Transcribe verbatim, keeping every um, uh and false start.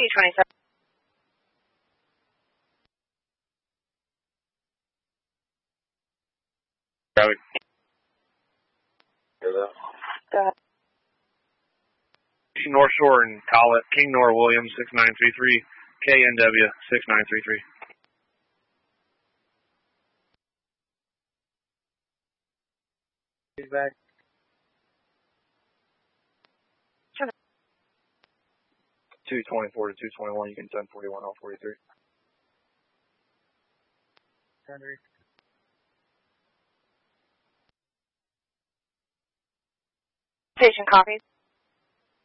two twenty-seven. Traffic. Go ahead. North Shore and Collett, King Nor Williams, six nine three three, K N W, six nine three three. He's back. two twenty-four to two twenty-one, you can ten forty-one, L forty-three. Henry. Station copies.